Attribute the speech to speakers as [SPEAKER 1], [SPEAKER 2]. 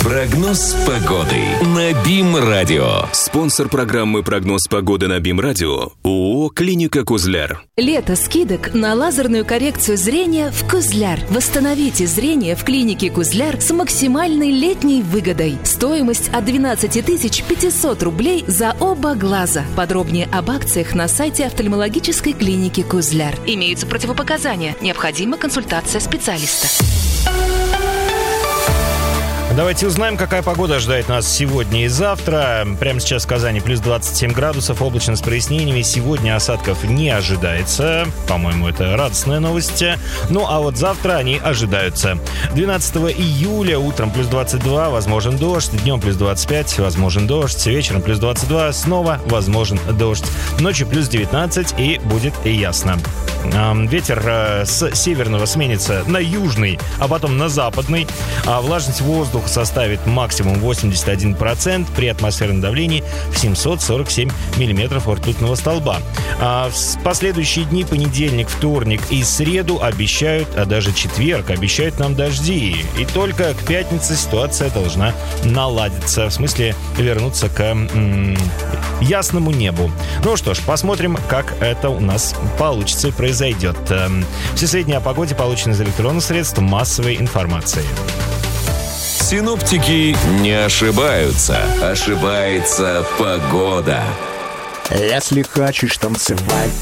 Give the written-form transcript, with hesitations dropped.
[SPEAKER 1] Прогноз погоды на БИМ-радио.
[SPEAKER 2] Спонсор программы «Прогноз погоды» на БИМ-радио – ООО «Клиника Кузляр».
[SPEAKER 3] Лето скидок на лазерную коррекцию зрения в Кузляр. Восстановите зрение в клинике Кузляр с максимальной летней выгодой. Стоимость от 12 500 рублей за оба глаза. Подробнее об акциях на сайте офтальмологической клиники Кузляр. Имеются противопоказания. Необходима консультация специалиста.
[SPEAKER 4] Давайте узнаем, какая погода ожидает нас сегодня и завтра. Прямо сейчас в Казани плюс 27 градусов, облачно с прояснениями. Сегодня осадков не ожидается. По-моему, это радостная новость. Ну, а вот завтра они ожидаются. 12 июля утром плюс 22, возможен дождь. Днем плюс 25, возможен дождь. Вечером плюс 22, снова возможен дождь. Ночью плюс 19 и будет ясно. Ветер с северного сменится на южный, а потом на западный. Влажность воздуха составит максимум 81% при атмосферном давлении в 747 миллиметров ртутного столба. В последующие дни, понедельник, вторник и среду обещают, а даже четверг обещают нам дожди. И только к пятнице ситуация должна наладиться, в смысле вернуться к ясному небу. Ну что ж, посмотрим, как это у нас получится и произойдет. Все сведения о погоде получены из электронных средств массовой информации.
[SPEAKER 1] Синоптики не ошибаются. Ошибается погода.
[SPEAKER 5] Если хочешь танцевать,